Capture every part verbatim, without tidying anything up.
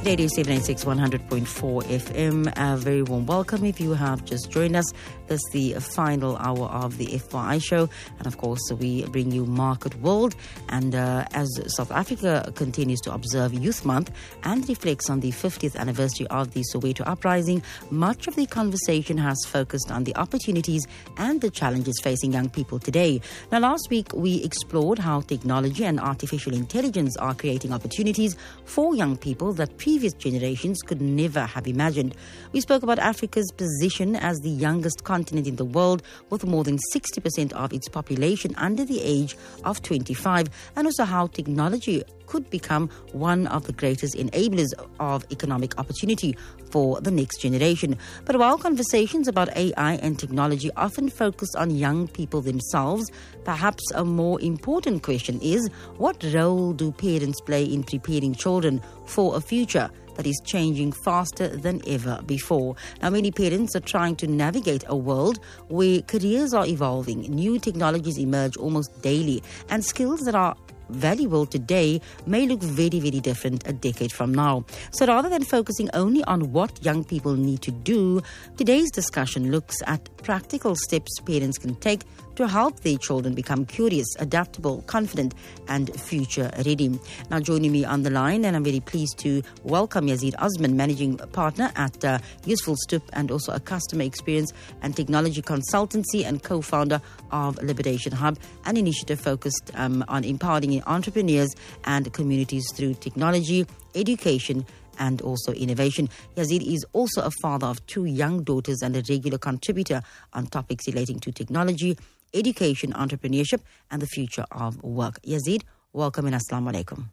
Radio seven eighty-six one hundred point four F M. A very warm welcome if you have just joined us. This is the final hour of the F Y I show. And of course, we bring you Market World. And uh, as South Africa continues to observe Youth Month and reflects on the fiftieth anniversary of the Soweto Uprising, much of the conversation has focused on the opportunities and the challenges facing young people today. Now, last week, we explored how technology and artificial intelligence are creating opportunities for young people that previous generations could never have imagined. We spoke about Africa's position as the youngest continent in the world, with more than sixty percent of its population under the age of twenty-five, and also how technology could become one of the greatest enablers of economic opportunity for the next generation. But while conversations about A I and technology often focus on young people themselves, perhaps a more important question is, what role do parents play in preparing children for a future that is changing faster than ever before? Now, many parents are trying to navigate a world where careers are evolving, new technologies emerge almost daily, and skills that are valuable today may look very, very different a decade from now. So rather than focusing only on what young people need to do, today's discussion looks at practical steps parents can take to help their children become curious, adaptable, confident, and future ready. Now, joining me on the line, and I'm very pleased to welcome Yazid Osman, Managing Partner at uh, Useful Stoop, and also a customer experience and technology consultancy and co-founder of Liberation Hub, an initiative focused um, on empowering entrepreneurs and communities through technology, education, and also innovation. Yazid is also a father of two young daughters and a regular contributor on topics relating to technology, education, entrepreneurship, and the future of work. Yazid, welcome and assalamu alaikum.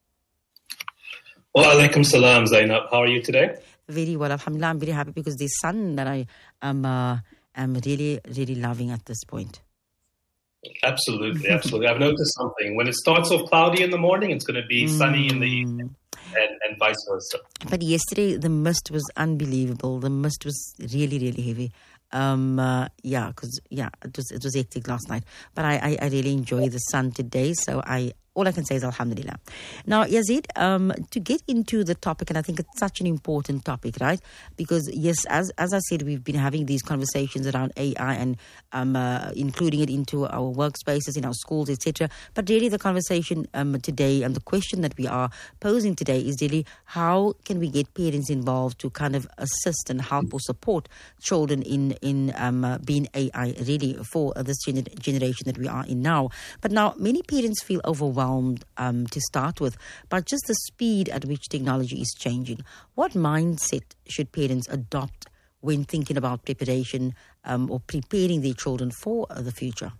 Wa alaikum salam, Zainab. How are you today? Very well, alhamdulillah. I'm very happy because the sun that I am uh, am really, really loving at this point. Absolutely, absolutely. I've noticed something. When it starts off cloudy in the morning, it's going to be sunny in the evening, and, and vice versa. But yesterday, the mist was unbelievable. The mist was really, really heavy. Um, uh, yeah, because yeah, it was it was hectic last night. But I, I, I really enjoy the sun today, so I. All I can say is alhamdulillah. Now, Yazid, um, to get into the topic, and I think it's such an important topic, right? Because, yes, as as I said, we've been having these conversations around A I and um, uh, including it into our workspaces, in our schools, et cetera. But really the conversation um, today and the question that we are posing today is really how can we get parents involved to kind of assist and help or support children in, in um, uh, being A I ready for uh, this gener- generation that we are in now. But now many parents feel overwhelmed Um, to start with, but just the speed at which technology is changing. What mindset should parents adopt when thinking about preparation um, or preparing their children for uh, the future?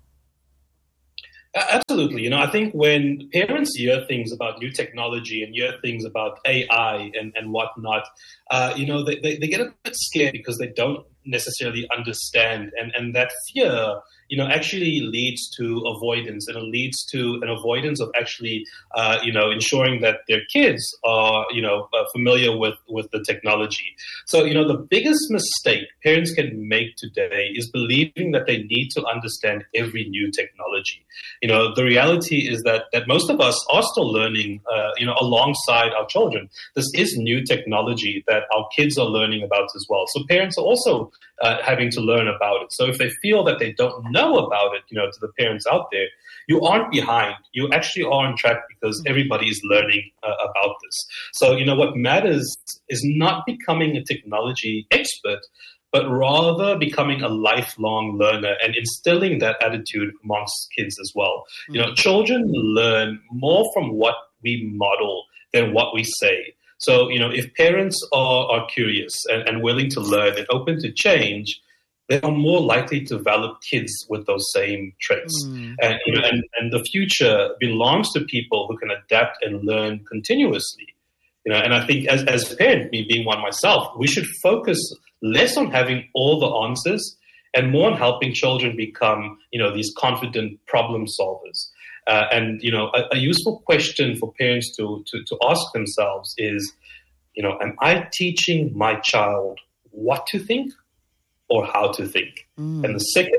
Absolutely. You know, I think when parents hear things about new technology and hear things about A I and, and whatnot, uh, you know, they, they, they get a bit scared because they don't necessarily understand. And, and that fear, you know, actually leads to avoidance, and it leads to an avoidance of actually, uh, you know, ensuring that their kids are, you know, uh, familiar with, with the technology. So, you know, the biggest mistake parents can make today is believing that they need to understand every new technology. You know, the reality is that that most of us are still learning, uh, you know, alongside our children. This is new technology that our kids are learning about as well. So parents are also uh, having to learn about it. So if they feel that they don't know about it, you know, to the parents out there, you aren't behind. You actually are on track because everybody is learning uh, about this. So, you know, what matters is not becoming a technology expert, but rather becoming a lifelong learner and instilling that attitude amongst kids as well. Mm-hmm. You know, children learn more from what we model than what we say. So, you know, if parents are, are curious and, and willing to learn and open to change, they are more likely to develop kids with those same traits. Mm. And, you know, and, and the future belongs to people who can adapt and learn continuously. You know, and I think as, as a parent, me being one myself, we should focus less on having all the answers and more on helping children become, you know, these confident problem solvers. Uh, and, you know, a, a useful question for parents to, to, to ask themselves is, you know, am I teaching my child what to think or how to think? Mm. And the second one,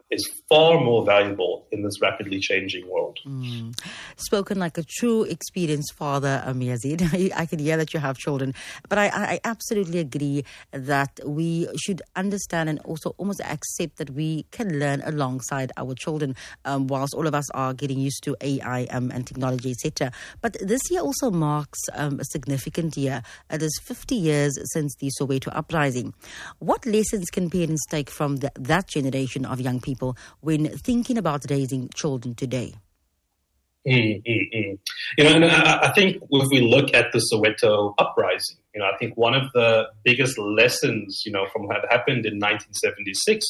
is far more valuable in this rapidly changing world. Mm. Spoken like a true experienced father, um, Yazid. I, I can hear that you have children, but I, I absolutely agree that we should understand and also almost accept that we can learn alongside our children, um, whilst all of us are getting used to A I um, and technology, et cetera. But this year also marks um, a significant year. It is fifty years since the Soweto uprising. What lessons can parents take from the, that generation of young people when thinking about raising children today? Mm, mm, mm. You know, and I, I think if we look at the Soweto uprising, you know, I think one of the biggest lessons, you know, from what happened in nineteen seventy-six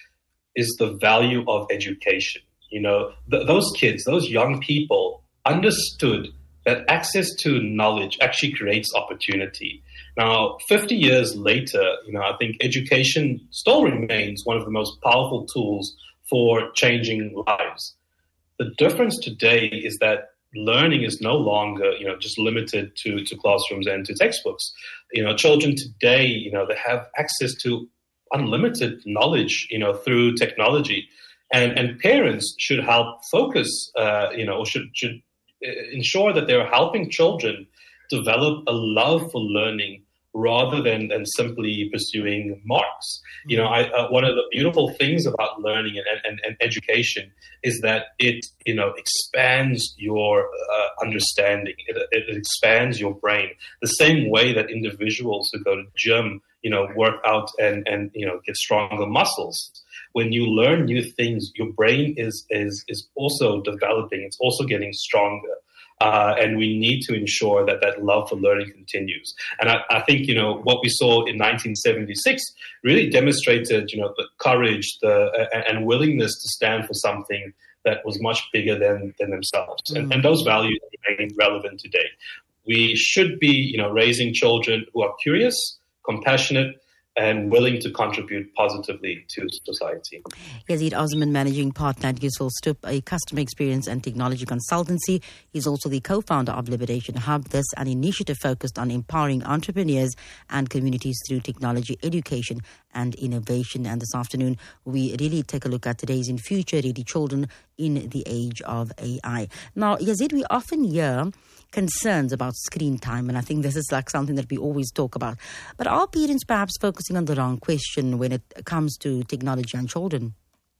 is the value of education. You know, th- those kids, those young people understood that access to knowledge actually creates opportunity. Now, fifty years later, you know, I think education still remains one of the most powerful tools for changing lives. The difference today is that learning is no longer, you know, just limited to, to classrooms and to textbooks. You know, children today, you know, they have access to unlimited knowledge, you know, through technology. And and parents should help focus, uh, you know, or should, should ensure that they're helping children develop a love for learning rather than, than simply pursuing marks. You know, I, uh, one of the beautiful things about learning and, and, and education is that it, you know, expands your uh, understanding. It, it expands your brain. The same way that individuals who go to gym, you know, work out and, and you know, get stronger muscles. When you learn new things, your brain is is is also developing. It's also getting stronger. Uh, and we need to ensure that that love for learning continues. And I, I think, you know, what we saw in nineteen seventy-six really demonstrated, you know, the courage the uh, and willingness to stand for something that was much bigger than, than themselves. Mm. And, and those values remain relevant today. We should be, you know, raising children who are curious, compassionate, and willing to contribute positively to society. Yazid Osman, Managing Partner at Useful Stoop, a customer experience and technology consultancy. He's also the co-founder of Liberation Hub. This an initiative focused on empowering entrepreneurs and communities through technology, education and innovation. And this afternoon, we really take a look at today's and future ready children in the age of A I. Now, Yazid, we often hear concerns about screen time, and I think this is like something that we always talk about. But are parents perhaps focusing on the wrong question when it comes to technology and children?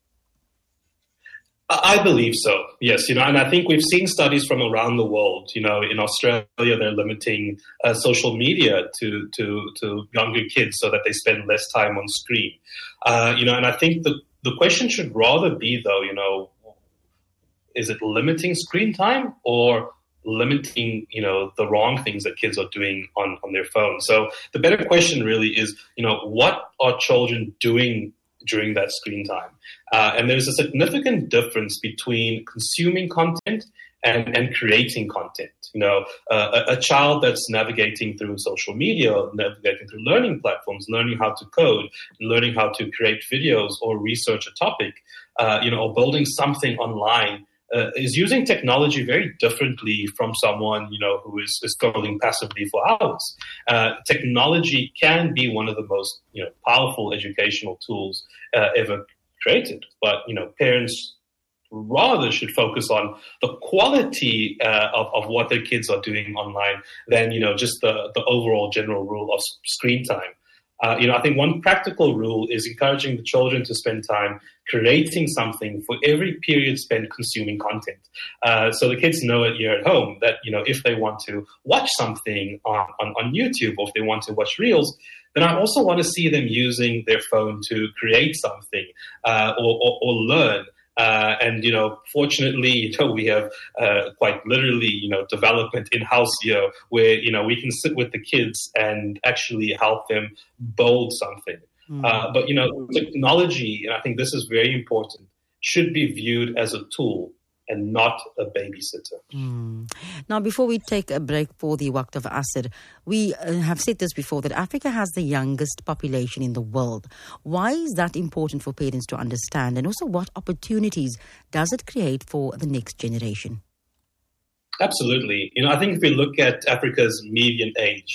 I believe so, yes. You know, and I think we've seen studies from around the world. You know, in Australia, they're limiting uh, social media to, to, to younger kids so that they spend less time on screen. Uh, you know, and I think the, the question should rather be, though, you know, is it limiting screen time or limiting, you know, the wrong things that kids are doing on, on their phone? So the better question really is, you know, what are children doing during that screen time? Uh, and there's a significant difference between consuming content and, and creating content. You know, uh, a, a child that's navigating through social media, navigating through learning platforms, learning how to code, learning how to create videos or research a topic, uh, you know, or building something online, Uh, is using technology very differently from someone, you know, who is, is scrolling passively for hours. Uh, technology can be one of the most, you know, powerful educational tools uh, ever created. But, you know, parents rather should focus on the quality uh, of, of what their kids are doing online than, you know, just the, the overall general rule of screen time. Uh, you know, I think one practical rule is encouraging the children to spend time creating something for every period spent consuming content. Uh, so the kids know it here at home that, you know, if they want to watch something on, on, on YouTube or if they want to watch Reels, then I also want to see them using their phone to create something uh, or, or, or learn. Uh, and, you know, fortunately, you know, we have uh, quite literally, you know, development in-house here where, you know, we can sit with the kids and actually help them build something. Mm. Uh, but, you know, technology, and I think this is very important, should be viewed as a tool and not a babysitter. Mm. Now, before we take a break for the Waqt of Asr, we uh, have said this before, that Africa has the youngest population in the world. Why is that important for parents to understand? And also, what opportunities does it create for the next generation? Absolutely. You know, I think if we look at Africa's median age,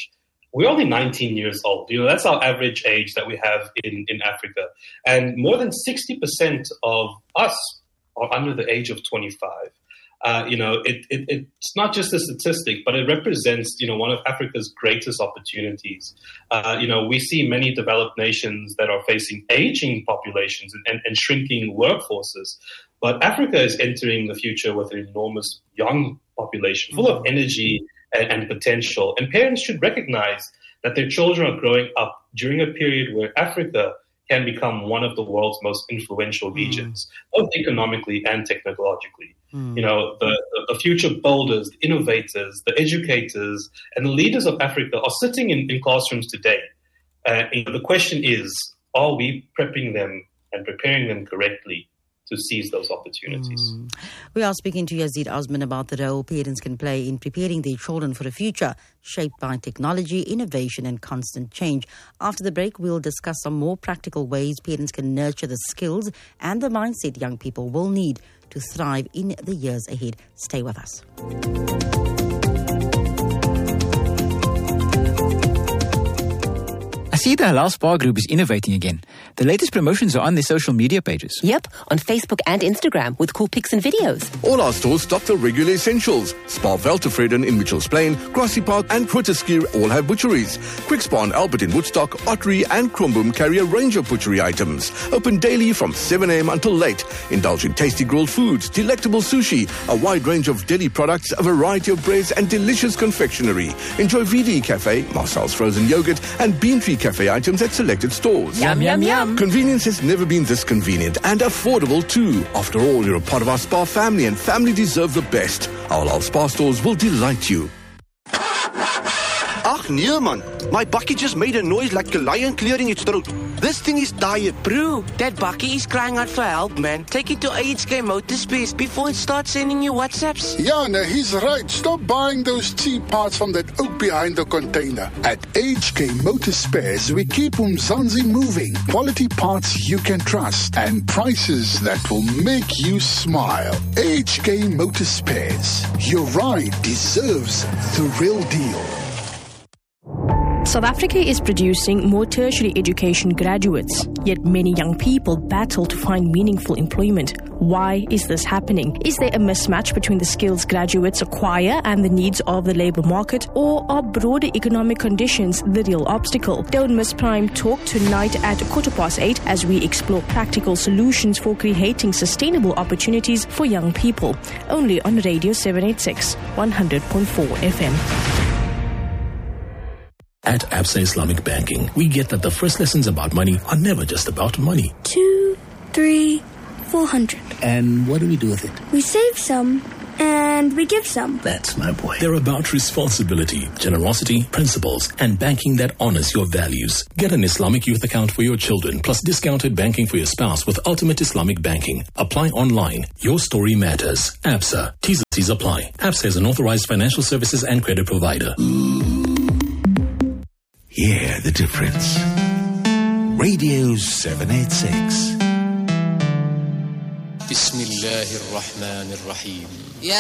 we're only nineteen years old. You know, that's our average age that we have in, in Africa. And more than sixty percent of us are under the age of twenty-five. Uh, you know, it, it, it's not just a statistic, but it represents, you know, one of Africa's greatest opportunities. Uh, you know, we see many developed nations that are facing aging populations and, and, and shrinking workforces. But Africa is entering the future with an enormous young population full of energy and, and potential. And parents should recognize that their children are growing up during a period where Africa can become one of the world's most influential regions, mm. both economically and technologically. Mm. You know, the, the future builders, the innovators, the educators, and the leaders of Africa are sitting in, in classrooms today. Uh, you know, the question is, are we prepping them and preparing them correctly to seize those opportunities? Mm. We are speaking to Yazid Osman about the role parents can play in preparing their children for a future shaped by technology, innovation and constant change. After the break, we'll discuss some more practical ways parents can nurture the skills and the mindset young people will need to thrive in the years ahead. Stay with us. I see the Halal Spa Group is innovating again. The latest promotions are on their social media pages. Yep, on Facebook and Instagram with cool pics and videos. All our stores stock the regular essentials. Spa Veltevreden in Mitchells Plain, Grassy Park and Grooteskier all have butcheries. Quick Spa and Albert in Woodstock, Ottery and Kromboom carry a range of butchery items. Open daily from seven a.m. until late. Indulge in tasty grilled foods, delectable sushi, a wide range of deli products, a variety of breads and delicious confectionery. Enjoy V D Cafe, Marcel's frozen yogurt and Bean Tree Cafe items at selected stores. Yum, yum, yum. Convenience has never been this convenient and affordable too. After all, you're a part of our Spa family and family deserve the best. Our Halal Spa stores will delight you. Ach nee man, my bakkie just made a noise like a lion clearing its throat. This thing is tired. Bro, that bakkie is crying out for help, man. Take it to H K Motorspares before it starts sending you WhatsApps. Yeah, no, he's right. Stop buying those cheap parts from that oak behind the container. At H K Motorspares, we keep Umzansi moving. Quality parts you can trust and prices that will make you smile. H K Motorspares. Your ride deserves the real deal. South Africa is producing more tertiary education graduates, yet many young people battle to find meaningful employment. Why is this happening? Is there a mismatch between the skills graduates acquire and the needs of the labour market, or are broader economic conditions the real obstacle? Don't miss Prime Talk tonight at quarter past eight as we explore practical solutions for creating sustainable opportunities for young people. Only on Radio seven eighty-six, one hundred point four F M. At Absa Islamic Banking, we get that the first lessons about money are never just about money. Two, three, four hundred. And what do we do with it? We save some, and we give some. That's my boy. They're about responsibility, generosity, principles, and banking that honors your values. Get an Islamic youth account for your children, plus discounted banking for your spouse with Ultimate Islamic Banking. Apply online. Your story matters. Absa. T's and C's apply. Absa is an authorized financial services and credit provider. Hear the difference. Radio seven eighty-six. Bismillahir Rahmanir Rahim.